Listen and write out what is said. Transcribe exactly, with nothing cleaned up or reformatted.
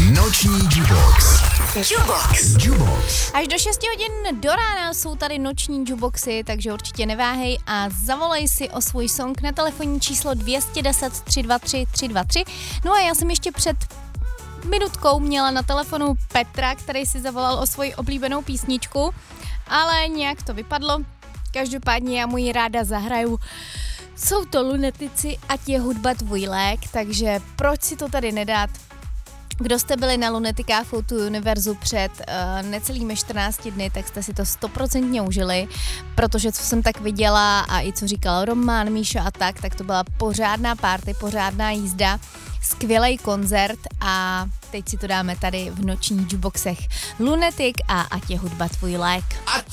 Noční Jubox. Jubox. Jubox. Až do šesti hodin do rána jsou tady noční juboxy, takže určitě neváhej a zavolej si o svůj song na telefonní číslo dvě deset tři dva tři tři dva tři. No a já jsem ještě před minutkou měla na telefonu Petra, který si zavolal o svoji oblíbenou písničku, ale nějak to vypadlo. Každopádně já mu ji ráda zahraju. Jsou to Lunetici, ať je hudba tvůj lék, takže proč si to tady nedát? Kdo jste byli na Lunetikách Photo Univerzu před uh, necelými čtrnácti dny, tak jste si to stoprocentně užili, protože co jsem tak viděla a i co říkal Roman, Míša a tak, tak to byla pořádná party, pořádná jízda, skvělej koncert a teď si to dáme tady v nočních juboxech. Lunetik a ať je hudba tvůj lék.